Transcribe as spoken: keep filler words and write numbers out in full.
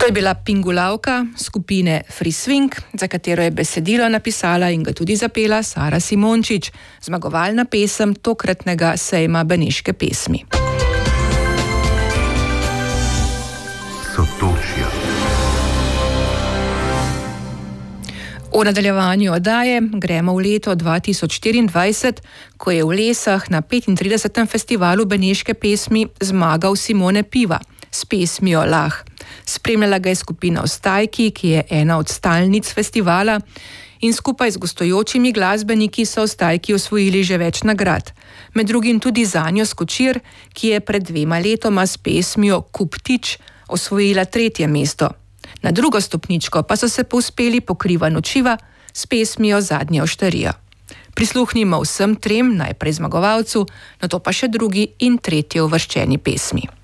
je bila Pingulavka skupine Free Swing, za katero je besedilo napisala in ga tudi zapela Sara Simončič, zmagovalna pesem tokratnega sejma beneške pesmi. Sotočja. V nadaljevanju oddaje gremo v leto dva tisoč štiriindvajset, ko je v Lesah na petintridesetem festivalu beneške pesmi zmagal Simone Piva s pesmijo Lah. Spremljala ga je skupina Ostajki, ki je ena od stalnic festivala, in skupaj z gostujočimi glasbeniki so Ostajki osvojili že več nagrad. Med drugim tudi Zanjo Skočir, ki je pred dvema letoma s pesmijo Kuptič osvojila tretje mesto. Na drugo stopničko pa so se povzpeli Pokriva nočiva s pesmijo Zadnja oštarija. Prisluhnimo vsem trem, najprej zmagovalcu, nato pa še drugi in tretje uvrščeni pesmi.